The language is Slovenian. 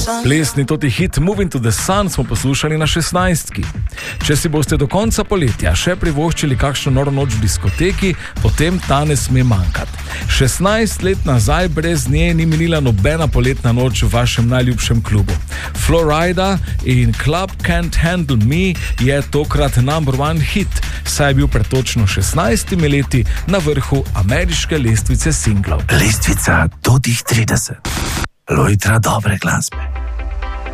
Plesni toti hit Moving to the Sun smo poslušali na 16. Če si boste do konca poletja še privoščili kakšno noro noč v diskoteki, potem ta ne sme manjkati. 16 let nazaj brez nje ni minila nobena poletna noč v vašem najljubšem klubu. Florida in Club Can't Handle Me je tokrat #1 hit, saj je bil pred točno 16 leti na vrhu ameriške lestvice singlov. Lestvica do tih 30. Lojtra dobre glasbe.